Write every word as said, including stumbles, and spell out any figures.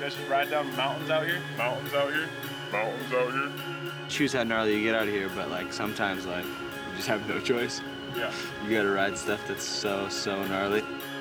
guys just ride down mountains out here? Mountains out here? Mountains out here? Choose how gnarly you get out here, but like sometimes like you just have no choice. Yeah. You gotta ride stuff that's so, so gnarly.